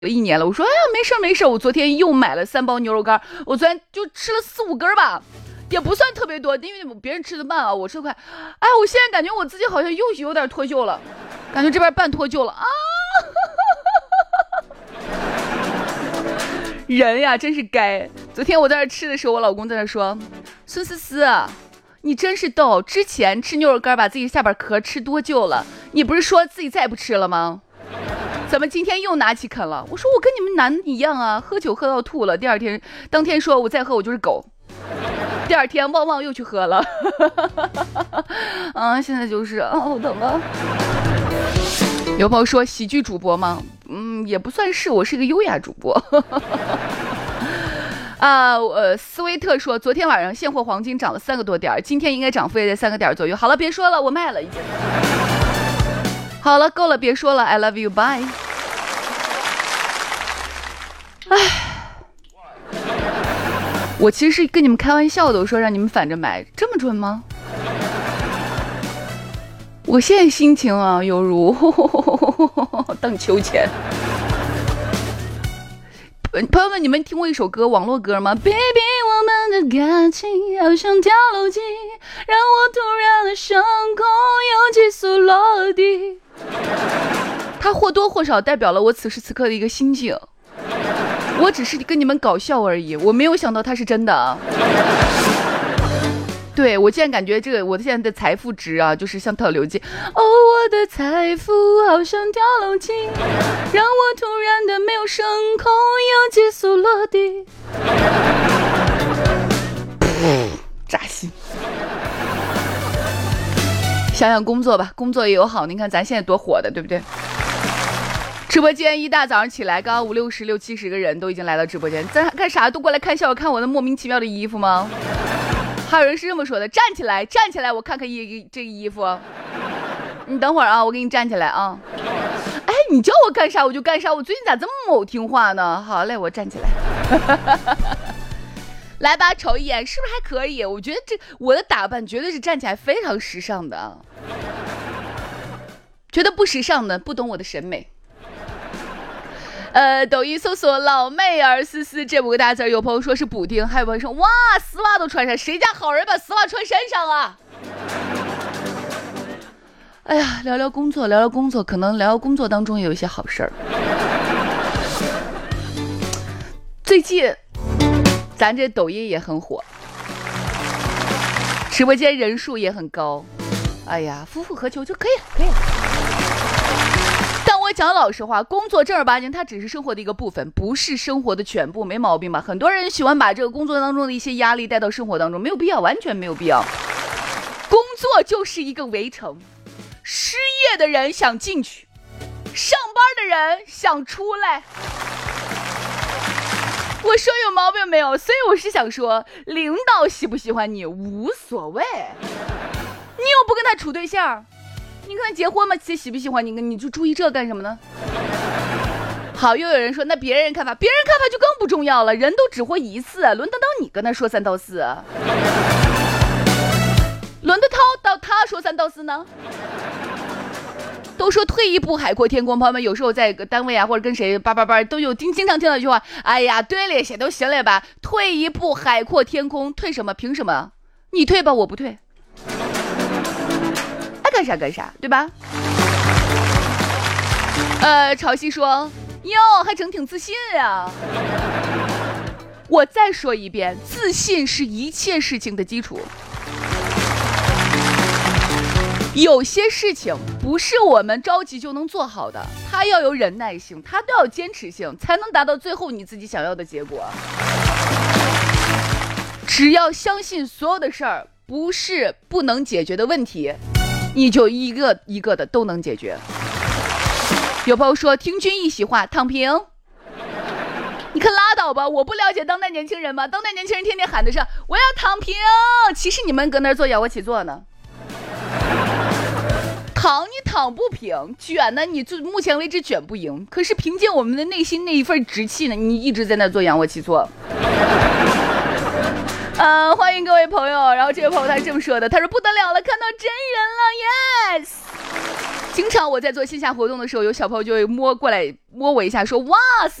1年了。我说哎呀，没事，我昨天又买了3包牛肉干，我昨天就吃了4、5根吧，也不算特别多，因为别人吃的慢啊，我吃的快。哎，我现在感觉我自己好像又有点脱臼了，感觉这边半脱臼了啊！人呀，真是该。昨天我在这吃的时候，我老公在那说：“孙思思，你真是逗，之前吃牛肉干把自己下巴壳吃多久了？你不是说自己再不吃了吗？怎么今天又拿起啃了？”我说我跟你们男的一样啊，喝酒喝到吐了，当天说我再喝我就是狗，第二天旺旺又去喝了。现在就是好疼啊。有朋友说喜剧主播吗？也不算是，我是个优雅主播。斯威特说昨天晚上现货黄金涨了3个多点，今天应该涨幅也在3个点左右。好了，别说了，我卖了已经。好了，够了，别说了 ，I love you， bye。我其实是跟你们开玩笑的，我说让你们反着买，这么准吗？我现在心情啊，犹如荡秋千。朋友们，你们听过一首歌，网络歌吗 ？Baby， 我们的感情好像跳楼机，让我突然的升空又急速落地。它或多或少代表了我此时此刻的一个心境。我只是跟你们搞笑而已，我没有想到它是真的。对，我现在感觉这个我现在的财富值啊，就是像跳楼机。哦，我的财富好像跳楼机，让我突然的没有升空，又急速落地。扎心。想想工作吧，工作也有好，你看咱现在多火的，对不对？直播间一大早上起来，刚刚50、60、70个人都已经来到直播间，咱干啥都过来看笑，看我的莫名其妙的衣服吗？还有人是这么说的：站起来，站起来，我看看这个衣服。你等会儿啊，我给你站起来啊。哎，你叫我干啥我就干啥，我最近咋这么听话呢？好嘞，我站起来。来吧，瞅一眼，是不是还可以？我觉得我的打扮绝对是站起来非常时尚的。觉得不时尚的，不懂我的审美。抖音搜索老妹儿思思这5个大字，有朋友说是补丁，还有朋友说哇丝袜都穿上，谁家好人把丝袜穿身上啊？哎呀，聊聊工作，可能聊聊工作当中也有一些好事儿。最近咱这抖音也很火，直播间人数也很高，哎呀，夫复何求就可以了。但我讲老实话，工作正儿八经它只是生活的一个部分，不是生活的全部，没毛病吧？很多人喜欢把这个工作当中的一些压力带到生活当中，没有必要，完全没有必要。工作就是一个围城，失业的人想进去，上班的人想出来。我说有毛病没有？所以我是想说，领导喜不喜欢你无所谓，你又不跟他处对象，你跟他结婚吗？喜不喜欢你就注意这干什么呢？好，又有人说那别人看法就更不重要了，人都只活一次，轮得到你跟他说3道4？轮得到他说3道4呢？都说退一步海阔天空，朋友们有时候在单位啊或者跟谁叭都有经常听到一句话，哎呀对了，写都行了吧，退一步海阔天空，退什么？凭什么？你退吧，我不退，爱干啥干啥，对吧？潮汐说哟，还真挺自信啊。我再说一遍，自信是一切事情的基础。有些事情不是我们着急就能做好的，它要有忍耐性，它都要有坚持性，才能达到最后你自己想要的结果。只要相信所有的事儿不是不能解决的问题，你就一个一个的都能解决。有朋友说听君一席话，躺平。你可拉倒吧，我不了解当代年轻人吗？当代年轻人天天喊的是我要躺平，其实你们搁那儿做仰卧起坐呢。躺你躺不平，卷呢你就目前为止卷不赢，可是凭借我们的内心那一份直气呢，你一直在那做仰卧起坐。欢迎各位朋友，然后这位朋友他是这么说的，他说不得了了，看到真人了 ，yes。 经常我在做线下活动的时候，有小朋友就会摸过来摸我一下，说哇